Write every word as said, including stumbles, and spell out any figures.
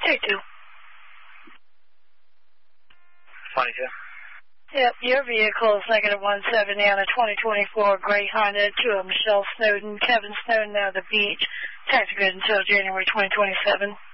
Take two. twenty-two. Yep, your vehicle is negative one seventy on a twenty twenty-four gray Honda to Michelle Snowden, Kevin Snowden out of the beach. Tax good until January twenty twenty-seven.